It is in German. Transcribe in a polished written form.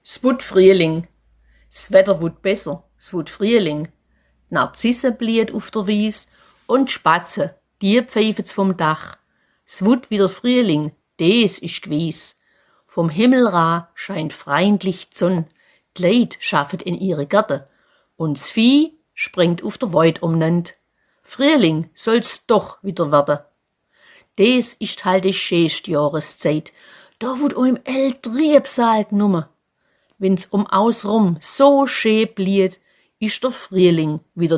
Es wut Frühling. Das Wetter wut besser. Es wut Frühling. Narzisse bliet auf der Wies und Spatze, die pfeifet's vom Dach. Es wut wieder Frühling, des ist gewiss. Vom Himmel ra scheint freundlich die Sonn. Die Leid schaffet in ihre Gärte und das Vieh springt auf der Weid umnand. Frühling soll's doch wieder werden. Des ist halt die schönste Jahreszeit. Da wut im Triebsal genommen. Wenn's ausrum so schön bliet, ist der Frühling wieder